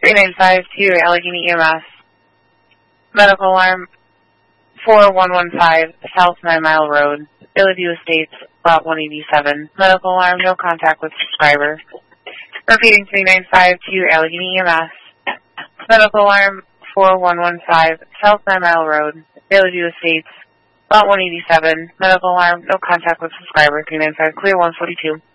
395 to Allegheny EMS. Medical alarm 4115 South 9 Mile Road, Bellevue Estates, Lot 187. Medical alarm, no contact with subscriber. Repeating 395 to Allegheny EMS. Medical alarm 4115 South 9 Mile Road, Bellevue Estates, Lot 187. Medical alarm, no contact with subscriber. 395 clear 142.